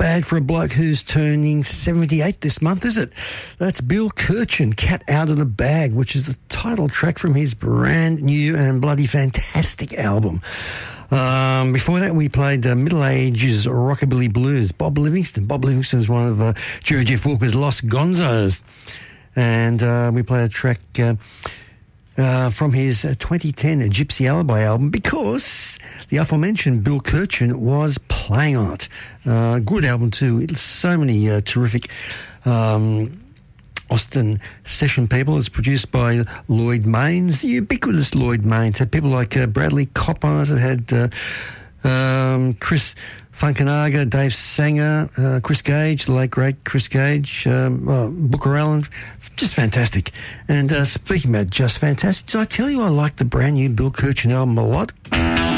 bad for a bloke who's turning 78 this month, is it? That's Bill Kirchen, Cat Out of the Bag, which is the title track from his brand new and bloody fantastic album. Before that, we played Middle Ages Rockabilly Blues. Bob Livingston. Bob Livingston is one of Jerry Jeff Walker's Lost Gonzos. And we played a track from his 2010 Gypsy Alibi album, because the aforementioned Bill Kirchen was playing on it. Good album too. It's so many terrific Austin session people. It's produced by Lloyd Maines, the ubiquitous Lloyd Maines. It had people like Bradley Kopp on it. It had Chris Funkenaga, Dave Sanger, Chris Gage, the late great Chris Gage, Booker Allen. Just fantastic. And speaking about just fantastic, did I tell you I like the brand new Bill Kirchen album a lot?